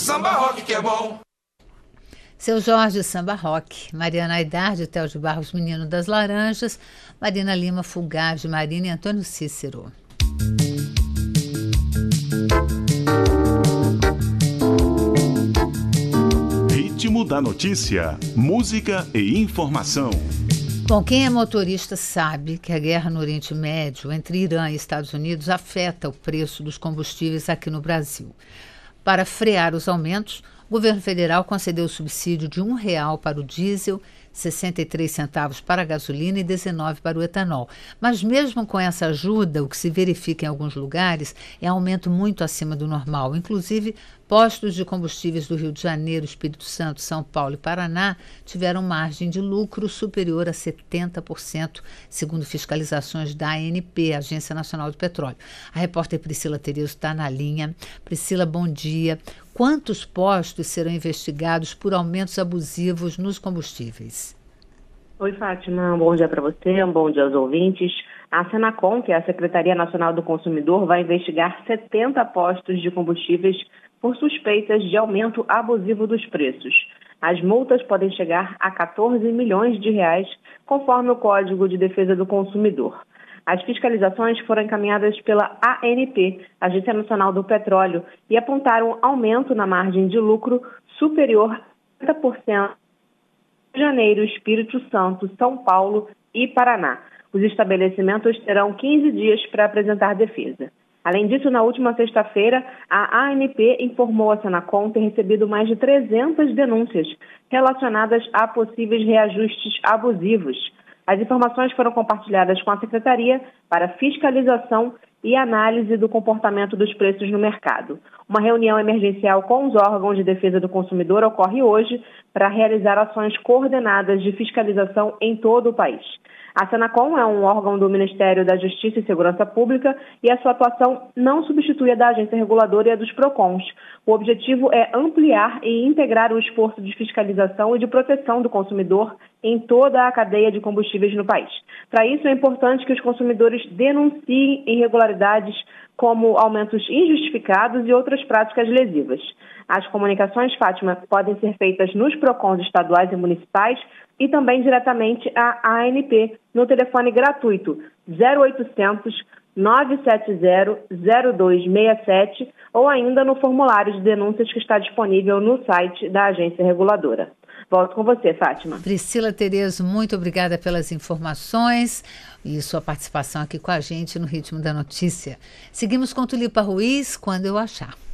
samba rock que é bom. Seu Jorge, samba rock. Mariana Aidar, Théo de Barros, Menino das Laranjas. Marina Lima, Fulgaz, Marina e Antônio Cícero. Ritmo da notícia, música e informação. Bom, quem é motorista sabe que a guerra no Oriente Médio entre Irã e Estados Unidos afeta o preço dos combustíveis aqui no Brasil. Para frear os aumentos, o governo federal concedeu o subsídio de R$1 para o diesel, 63 centavos para a gasolina e 19 para o etanol. Mas mesmo com essa ajuda, o que se verifica em alguns lugares é aumento muito acima do normal. Inclusive, postos de combustíveis do Rio de Janeiro, Espírito Santo, São Paulo e Paraná tiveram margem de lucro superior a 70%, segundo fiscalizações da ANP, Agência Nacional de Petróleo. A repórter Priscila Terezo está na linha. Priscila, bom dia. Quantos postos serão investigados por aumentos abusivos nos combustíveis? Oi, Fátima. Um bom dia para você, um bom dia aos ouvintes. A Senacom, que é a Secretaria Nacional do Consumidor, vai investigar 70 postos de combustíveis por suspeitas de aumento abusivo dos preços. As multas podem chegar a 14 milhões de reais, conforme o Código de Defesa do Consumidor. As fiscalizações foram encaminhadas pela ANP, Agência Nacional do Petróleo, e apontaram aumento na margem de lucro superior a 30% em Janeiro, Espírito Santo, São Paulo e Paraná. Os estabelecimentos terão 15 dias para apresentar defesa. Além disso, na última sexta-feira, a ANP informou a Senacom ter recebido mais de 300 denúncias relacionadas a possíveis reajustes abusivos. As informações foram compartilhadas com a Secretaria para fiscalização e análise do comportamento dos preços no mercado. Uma reunião emergencial com os órgãos de defesa do consumidor ocorre hoje para realizar ações coordenadas de fiscalização em todo o país. A Senacom é um órgão do Ministério da Justiça e Segurança Pública e a sua atuação não substitui a da agência reguladora e a dos PROCONs. O objetivo é ampliar e integrar o esforço de fiscalização e de proteção do consumidor em toda a cadeia de combustíveis no país. Para isso, é importante que os consumidores denunciem irregularidades como aumentos injustificados e outras práticas lesivas. As comunicações, Fátima, podem ser feitas nos PROCONs estaduais e municipais e também diretamente à ANP, no telefone gratuito 0800 970 0267 ou ainda no formulário de denúncias que está disponível no site da agência reguladora. Volto com você, Fátima. Priscila Terezo, muito obrigada pelas informações e sua participação aqui com a gente no Ritmo da Notícia. Seguimos com Tulipa Ruiz, Quando Eu Achar.